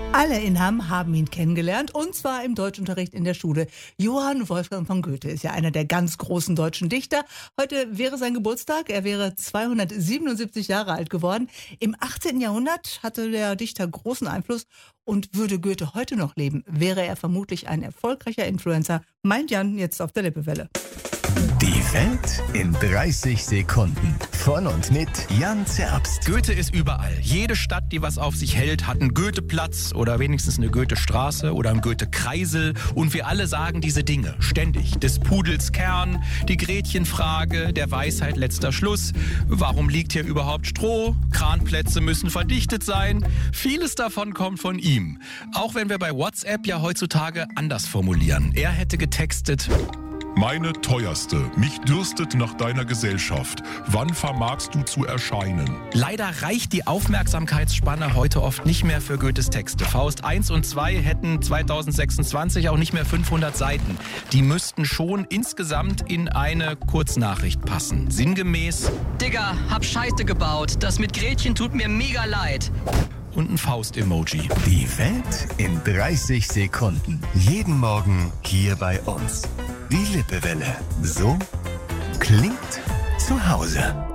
Alle in Hamm haben ihn kennengelernt, und zwar im Deutschunterricht in der Schule. Johann Wolfgang von Goethe ist ja einer der ganz großen deutschen Dichter. Heute wäre sein Geburtstag, er wäre 277 Jahre alt geworden. Im 18. Jahrhundert hatte der Dichter großen Einfluss, und würde Goethe heute noch leben, wäre er vermutlich ein erfolgreicher Influencer, meint Jan jetzt auf der Lippewelle. Die Welt in 30 Sekunden. Von und mit Jan Zerbst. Goethe ist überall. Jede Stadt, die was auf sich hält, hat einen Goetheplatz oder wenigstens eine Goethestraße oder einen Goethe-Kreisel. Und wir alle sagen diese Dinge ständig. Des Pudels Kern, die Gretchenfrage, der Weisheit letzter Schluss. Warum liegt hier überhaupt Stroh? Kranplätze müssen verdichtet sein. Vieles davon kommt von ihm. Auch wenn wir bei WhatsApp ja heutzutage anders formulieren. Er hätte getextet: Meine teuerste, mich dürstet nach deiner Gesellschaft. Wann vermagst du zu erscheinen? Leider reicht die Aufmerksamkeitsspanne heute oft nicht mehr für Goethes Texte. Faust 1 und 2 hätten 2026 auch nicht mehr 500 Seiten. Die müssten schon insgesamt in eine Kurznachricht passen. Sinngemäß: Digga, hab Scheiße gebaut. Das mit Gretchen tut mir mega leid. Und ein Faust-Emoji. Die Welt in 30 Sekunden. Jeden Morgen hier bei uns. Die Lippewelle. So klingt zu Hause.